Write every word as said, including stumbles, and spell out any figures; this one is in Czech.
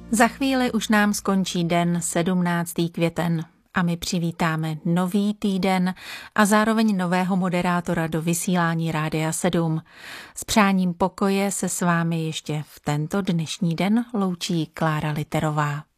Za chvíli už nám skončí den sedmnáctý květen a my přivítáme nový týden a zároveň nového moderátora do vysílání Rádia sedm. S přáním pokoje se s vámi ještě v tento dnešní den loučí Klára Literová.